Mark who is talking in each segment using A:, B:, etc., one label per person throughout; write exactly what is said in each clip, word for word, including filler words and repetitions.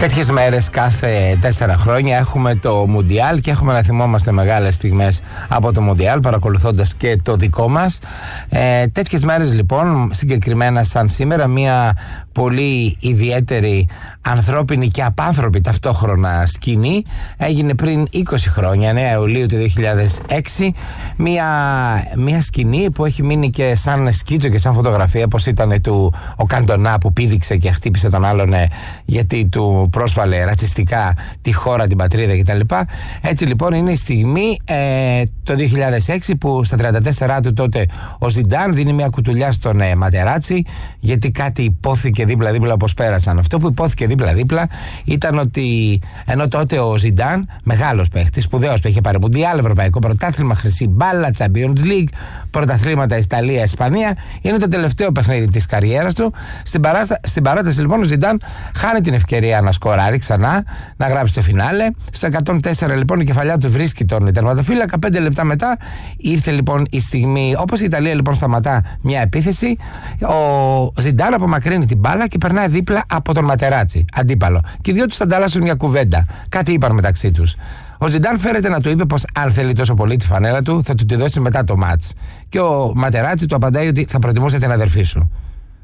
A: Τέτοιες μέρες κάθε τέσσερα χρόνια έχουμε το Μουντιάλ και έχουμε να θυμόμαστε μεγάλες στιγμές από το Μουντιάλ, παρακολουθώντας και το δικό μας. Ε, τέτοιες μέρες λοιπόν, συγκεκριμένα σαν σήμερα, μια πολύ ιδιαίτερη ανθρώπινη και απάνθρωπη ταυτόχρονα σκηνή έγινε πριν είκοσι χρόνια, εννέα Ιουλίου του δύο χιλιάδες έξι. Μια, μια σκηνή που έχει μείνει και σαν σκίτσο και σαν φωτογραφία, πως ήταν του ο Καντονά που πήδηξε και χτύπησε τον άλλον γιατί του πρόσβαλε ρατσιστικά τη χώρα, την πατρίδα κτλ. Έτσι λοιπόν είναι η στιγμή ε, το δύο χιλιάδες έξι που στα τριάντα τέσσερα του τότε ο Ζιντάν δίνει μια κουτουλιά στον ε, Ματεράτσι, γιατί κάτι υπόθηκε δίπλα-δίπλα όπως πέρασαν. Αυτό που υπόθηκε δίπλα-δίπλα ήταν ότι ενώ τότε ο Ζιντάν, μεγάλος παίχτης, σπουδαίος που είχε πάρει Μουντιάλ, Ευρωπαϊκό Πρωτάθλημα, Χρυσή Μπάλα, Champions League, πρωταθλήματα Ιταλία, Ισπανία, είναι το τελευταίο παιχνίδι της καριέρας του. Στην, παράστα... Στην παράταση λοιπόν ο Ζιντάν χάνει την ευκαιρία να σκοράρει ξανά, να γράψει το φινάλε. Στο εκατόν τέσσερα λοιπόν η κεφαλιά του βρίσκει τον τερματοφύλακα. Πέντε λεπτά μετά ήρθε λοιπόν η στιγμή, όπως η Ιταλία λοιπόν σταματά μια επίθεση, ο Ζιντάν απομακρύνει την μπάλα και περνάει δίπλα από τον Ματεράτσι, αντίπαλο. Και οι δύο τους ανταλλάσσουν μια κουβέντα. Κάτι είπαν μεταξύ τους. Ο Ζιντάν φέρεται να του είπε πως αν θέλει τόσο πολύ τη φανέλα του θα του τη δώσει μετά το μάτς. Και ο Ματεράτσι του απαντάει ότι θα προτιμούσε την αδερφή σου.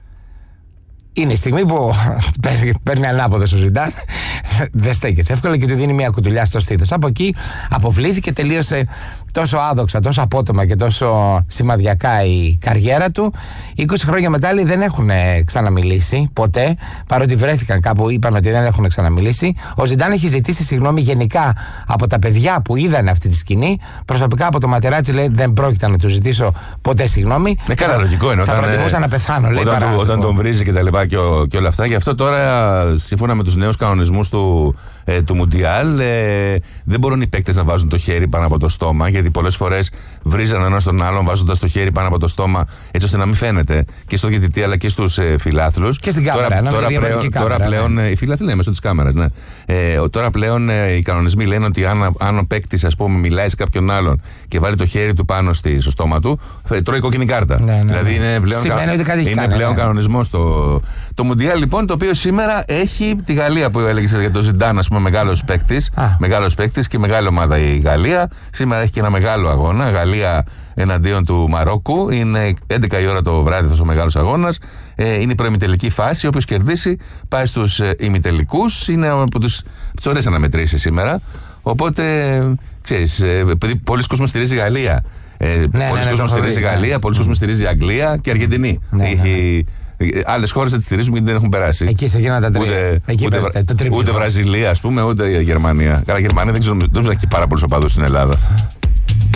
A: Είναι η στιγμή που παίρνει ανάποδο ο Ζιντάν, δεν στέκεσαι εύκολα και του δίνει μια κουτουλιά στο στήθος. Από εκεί αποβλήθηκε, τελείωσε τόσο άδοξα, τόσο απότομα και τόσο σημαδιακά η καριέρα του. είκοσι χρόνια μετά δεν έχουν ξαναμιλήσει ποτέ, παρότι βρέθηκαν κάπου, είπαν ότι δεν έχουν ξαναμιλήσει. Ο Ζιντάν έχει ζητήσει συγγνώμη γενικά από τα παιδιά που είδαν αυτή τη σκηνή. Προσωπικά από το Ματεράτσι λέει δεν πρόκειται να του ζητήσω ποτέ συγγνώμη.
B: Ναι, καλά, λογικό είναι.
A: Θα
B: όταν,
A: προτιμούσα να πεθάνω, λέει.
B: Όταν, του, όταν τον βρίζει και τα λοιπά και, ο, και όλα αυτά. Γι' αυτό τώρα, σύμφωνα με τους νέους κανονισμούς του, ε, του Μουντιάλ, ε, δεν μπορούν οι παίκτες να βάζουν το χέρι πάνω από το στόμα, γιατί πολλές φορές βρίζαν ένας τον άλλον βάζοντας το χέρι πάνω από το στόμα, έτσι ώστε να μην φαίνεται και στο διαιτητή αλλά και στους ε, φιλάθλους.
A: Και στην κάμερα.
B: Τώρα,
A: ναι,
B: τώρα, πλέον, κάμερα, τώρα πλέον, ναι. Οι φιλάθλοι είναι μέσω της κάμερας. Ναι. Ε, τώρα πλέον ε, οι κανονισμοί λένε ότι αν, αν ο παίκτης, ας πούμε, μιλάει σε κάποιον άλλον και βάλει το χέρι του πάνω στη, στο στόμα του, τρώει κόκκινη κάρτα. Ναι, ναι, ναι. Δηλαδή είναι πλέον, κα, είναι κάνει, πλέον ναι. κανονισμός το, το Μουντιάλ, λοιπόν, το οποίο σήμερα έχει τη Γαλλία που έλεγε για τον Ζιντάν, ας πούμε, μεγάλος παίκτης, μεγάλος παίκτης και μεγάλη ομάδα η Γαλλία. Σήμερα έχει και ένα μεγάλο αγώνα, Γαλλία εναντίον του Μαρόκου. Είναι έντεκα η ώρα το βράδυ αυτός ο μεγάλος αγώνας. Ε, είναι η προημιτελική φάση. Όποιος κερδίσει πάει στους ε, ημιτελικούς. Είναι από τις ωραίες αναμετρήσεις σήμερα. Οπότε, ξέρεις, ε, επειδή πολλοί κόσμος στηρίζει η Γαλλία. Ε, ναι, πολλοί ναι, κόσμος στηρίζει η Γαλλία, ναι. πολλοί κόσμος στηρίζει η Αγγλία και η Αργεντινή. Ναι, έχει, ναι. Άλλες χώρες δεν τις στηρίζουν γιατί δεν έχουν περάσει.
A: Εκεί σε εκείνα τα τρία.
B: Ούτε,
A: Εκεί
B: ούτε,
A: πέστε, το
B: ούτε Βραζιλία, ας πούμε, ούτε Γερμανία. Καλά, Γερμανία δεν ξέρω, δεν ξέρω να έχει πάρα πολλούς οπαδούς στην Ελλάδα.